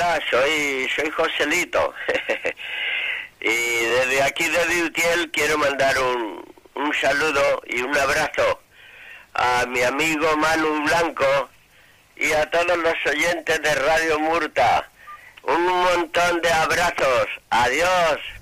Hola, soy Joselito. Y desde aquí, desde Utiel, quiero mandar un saludo y un abrazo a mi amigo Manu Blanco y a todos los oyentes de Radio Murta. Un montón de abrazos. Adiós.